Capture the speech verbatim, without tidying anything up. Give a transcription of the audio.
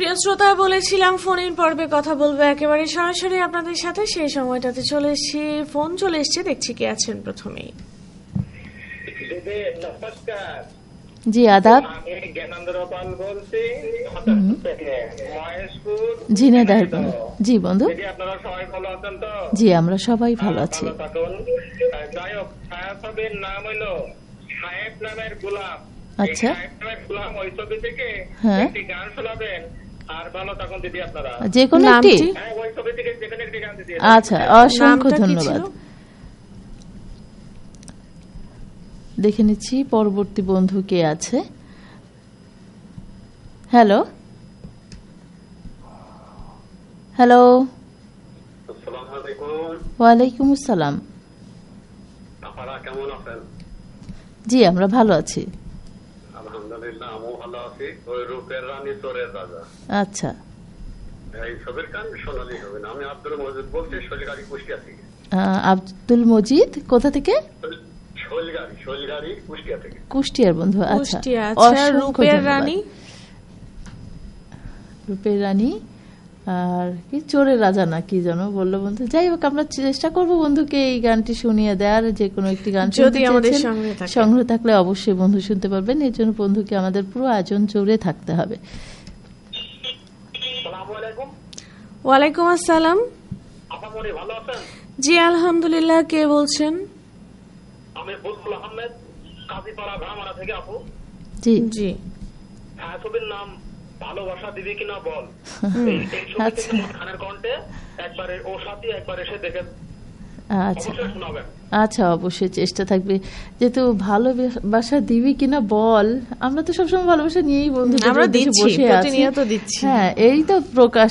প্রিয় শ্রোতা, বলেছিলাম ফোন ইন পর্বে কথা বলবো একেবারে সরাসরি আপনাদের সাথে। সেই সময়টাতে চলে এসেছি, ফোন চলে এসছে, দেখছি কে আছেন প্রথমেই। নমস্কার। জি আদাব। আমি জ্ঞানেন্দ্র পাল বলছি, ঝিনাইদহ। জি বন্ধু। আপনারা সবাই ভালো আছেন তো? জি আমরা সবাই ভালো আছি। যাই হোক, সাহেবের নাম হইলো সাহেব নামের গোলাম। আচ্ছা, গোলাম ওই ছবি থেকে একটি গান শোনাবেন। আর ভালো থাকুন দিদি আপনারা। যে কোনো একটি? হ্যাঁ, ওই ছবি থেকে যে কোনো একটি গান দিদি। আচ্ছা, অসংখ্য ধন্যবাদ। দেখে নিচ্ছি পরবর্তী বন্ধু কে আছে। হ্যালো হ্যালো আসসালামু আলাইকুম। ওয়ালাইকুম আসসালাম। আপনারা কেমন আছেন? জি আমরা ভালো আছি, আলহামদুলিল্লাহ। আমিও ভালো আছি। ওই রূপের রানী চোরের রাজা, আচ্ছা এই ছবির গান শোনালেই হবে না। আমি আব্দুল মজিদ বলছি, শৈলগাড়ি কুষ্টিয়া থেকে। আব্দুল মজিদ কোথা থেকে? শৈলগাড়ি শৈলগাড়ি কুষ্টিয়া থেকে। কুষ্টিয়ার বন্ধু। আচ্ছা, রূপের রানী। রূপের রানী আর কি চোরের রাজা না কি যেন বললো বন্ধু। যাই হোক, আমরা চেষ্টা করবো বন্ধুকে এই গানটি শুনিয়ে দেওয়ার। যে কোনো একটি গান যদি আমাদের সংগ্রহ থাকলে অবশ্যই বন্ধু শুনতে পারবেন। এর জন্য বন্ধুকে আমাদের পুরো আয়োজন জুড়ে থাকতে হবে। ওয়ালাইকুম আসসালাম। ভালো আছেন? জি আলহামদুলিল্লাহ। কে বলছেন? আমি বুলবুল আহমেদ, কাজীপাড়া ভাড়ামারা থেকে। আপু জি জি। হ্যাঁ, ছবির নাম ভালোবাসা দিবি কিনা বল। আচ্ছা খানের কণ্ঠে একবারে ও সাথী একবার এসে দেখে। আচ্ছা আচ্ছা অবশ্যই চেষ্টা থাকবে। যেহেতু ভালোবাসা দিবি কিনা বল, আমরা তো সবসময় ভালোবাসা নিয়েই বন্ধু আমরা দিচ্ছি, বসে আছি। প্রতিনিয়ত দিচ্ছি। হ্যাঁ, এই তো প্রকাশ